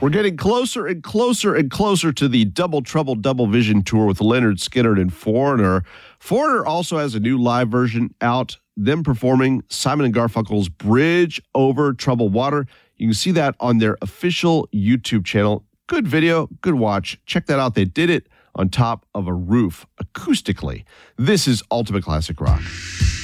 We're getting closer and closer and closer to the Double Trouble Double Vision tour with Leonard Skinner and Foreigner. Foreigner also has a new live version out, them performing Simon & Garfunkel's Bridge Over Troubled Water. You can see that on their official YouTube channel. Good video, good watch. Check that out. They did it on top of a roof acoustically. This is Ultimate Classic Rock.